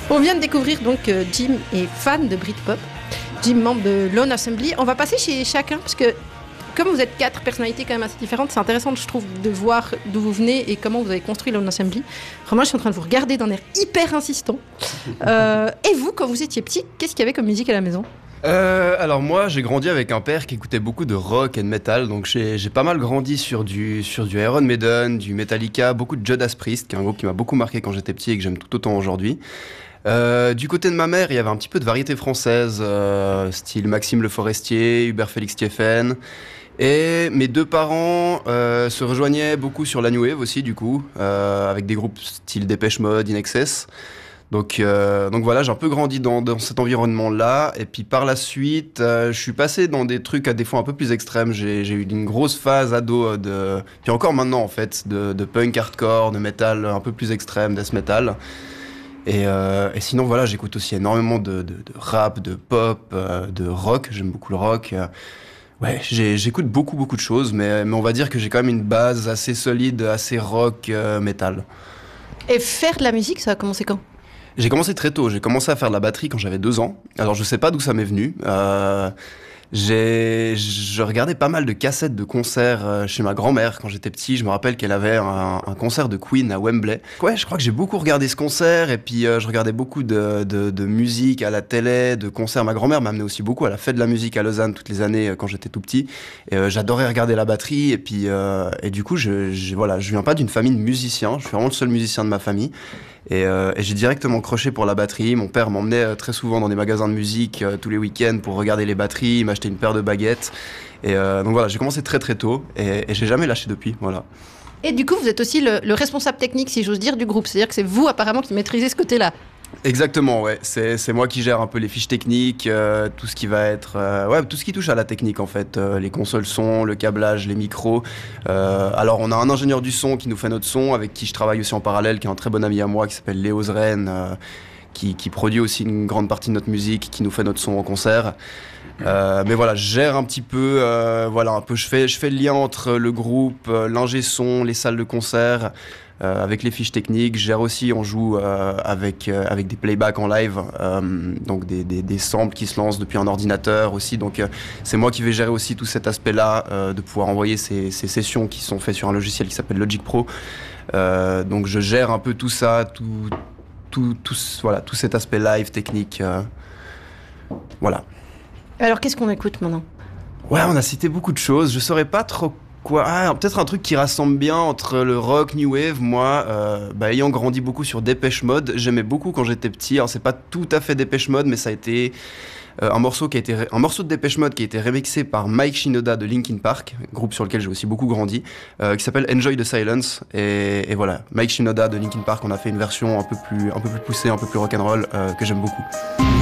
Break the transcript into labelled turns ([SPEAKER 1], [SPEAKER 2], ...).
[SPEAKER 1] On vient de découvrir donc Jim est fan de Britpop. Jim, membre de Lone Assembly. On va passer chez chacun parce que comme vous êtes 4 personnalités quand même assez différentes, c'est intéressant je trouve de voir d'où vous venez et comment vous avez construit Lone Assembly. Romain, je suis en train de vous regarder d'un air hyper insistant. Et vous, quand vous étiez petit, qu'est-ce qu'il y avait comme musique à la maison ?
[SPEAKER 2] Alors moi j'ai grandi avec un père qui écoutait beaucoup de rock et de metal, donc j'ai pas mal grandi sur du Iron Maiden, du Metallica, beaucoup de Judas Priest, qui est un groupe qui m'a beaucoup marqué quand j'étais petit et que j'aime tout autant aujourd'hui. Du côté de ma mère, il y avait un petit peu de variété française, style Maxime Le Forestier, Hubert Félix Thiéphène. Et mes 2 parents se rejoignaient beaucoup sur la New Wave aussi, du coup, avec des groupes style Depeche Mode, In Excess. Donc voilà, j'ai un peu grandi dans cet environnement-là. Et puis par la suite, je suis passé dans des trucs à des fois un peu plus extrêmes. J'ai eu une grosse phase ado puis encore maintenant en fait, de punk hardcore, de metal un peu plus extrême, death metal. Et sinon voilà, j'écoute aussi énormément de rap, de pop, de rock. J'aime beaucoup le rock. Ouais, j'écoute beaucoup de choses, mais on va dire que j'ai quand même une base assez solide, assez rock, metal.
[SPEAKER 1] Et faire de la musique, ça a commencé quand ?
[SPEAKER 2] J'ai commencé très tôt, j'ai commencé à faire de la batterie quand j'avais 2 ans. Alors je sais pas d'où ça m'est venu. Je regardais pas mal de cassettes de concerts chez ma grand-mère quand j'étais petit. Je me rappelle qu'elle avait un concert de Queen à Wembley. Ouais, je crois que j'ai beaucoup regardé ce concert et puis je regardais beaucoup de musique à la télé, de concerts. Ma grand-mère m'amenait aussi beaucoup à la fête de la musique à Lausanne toutes les années quand j'étais tout petit. Et j'adorais regarder la batterie et puis et du coup voilà, je viens pas d'une famille de musiciens. Je suis vraiment le seul musicien de ma famille. Et j'ai directement croché pour la batterie. Mon père m'emmenait très souvent dans des magasins de musique tous les week-ends pour regarder les batteries. Il m'achetait une paire de baguettes. Et donc voilà, j'ai commencé très tôt et j'ai jamais lâché depuis. Voilà.
[SPEAKER 1] Et du coup, vous êtes aussi le responsable technique, si j'ose dire, du groupe. C'est-à-dire que c'est vous apparemment qui maîtrisez ce côté-là.
[SPEAKER 2] Exactement, ouais. C'est moi qui gère un peu les fiches techniques, tout ce qui va être, tout ce qui touche à la technique en fait, les consoles son, le câblage, les micros. Alors on a un ingénieur du son qui nous fait notre son, avec qui je travaille aussi en parallèle, qui est un très bon ami à moi, qui s'appelle Léo Zren, qui produit aussi une grande partie de notre musique, qui nous fait notre son en concert. Mais voilà, je gère un petit peu, un peu, je fais le lien entre le groupe, l'ingé son, les salles de concert. Avec les fiches techniques, je gère aussi, on joue avec des playbacks en live, donc des samples qui se lancent depuis un ordinateur aussi. Donc c'est moi qui vais gérer aussi tout cet aspect-là, de pouvoir envoyer ces sessions qui sont faites sur un logiciel qui s'appelle Logic Pro. Donc je gère un peu tout ça, tout cet aspect live, technique. Voilà.
[SPEAKER 1] Alors qu'est-ce qu'on écoute maintenant ?
[SPEAKER 2] Ouais, on a cité beaucoup de choses. Je saurais pas trop quoi. Peut-être un truc qui rassemble bien entre le rock, new wave. Moi, ayant grandi beaucoup sur Depeche Mode, j'aimais beaucoup quand j'étais petit. Alors c'est pas tout à fait Depeche Mode, mais ça a été un morceau de Depeche Mode qui a été remixé par Mike Shinoda de Linkin Park, groupe sur lequel j'ai aussi beaucoup grandi, qui s'appelle Enjoy the Silence. Et voilà, Mike Shinoda de Linkin Park, on a fait une version un peu plus poussée, un peu plus rock'n'roll, que j'aime beaucoup.